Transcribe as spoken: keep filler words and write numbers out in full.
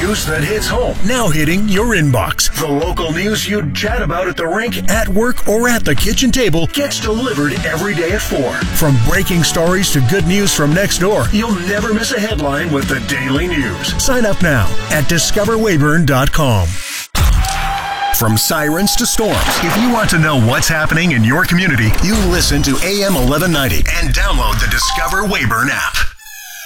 news that hits home. Now hitting your inbox. The local news you'd chat about at the rink, at work, or at the kitchen table gets delivered every day at four. From breaking stories to good news from next door, you'll never miss a headline with the Daily News. Sign up now at discover weyburn dot com. From sirens to storms, if you want to know what's happening in your community, you listen to A M eleven ninety and download the Discover Weyburn app.